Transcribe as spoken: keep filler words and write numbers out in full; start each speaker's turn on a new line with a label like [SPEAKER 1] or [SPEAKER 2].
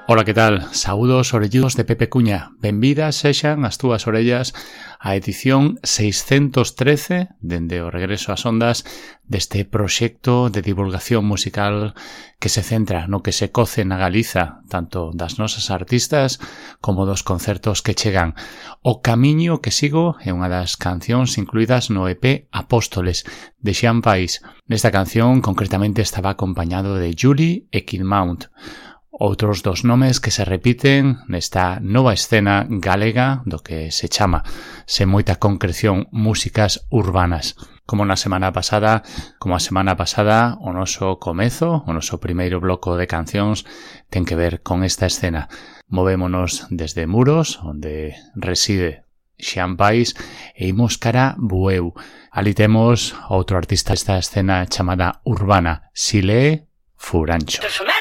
[SPEAKER 1] Ola, que tal? Saúdos orelludos de Pepe Cuña. Benvidas sexan as túas orellas a edición seiscentos trece dende o regreso ás ondas deste proxecto de divulgación musical que se centra no que se coce na Galiza, tanto das nosas artistas como dos concertos que chegan. O camiño que sigo é unha das cancións incluídas no E P Apóstoles de Sean Pais. Nesta canción concretamente estaba acompañado de Julie e Kid Mount. Outros dos nomes que se repiten nesta nova escena galega do que se chama, sen moita concreción, músicas urbanas. Como na semana pasada, como a semana pasada, o noso comezo, o noso primeiro bloco de cancións ten que ver con esta escena. Movémonos desde Muros, onde reside Sean Pais, e imos cara Bueu. Ali temos outro artista desta escena chamada urbana, Sile Furancho.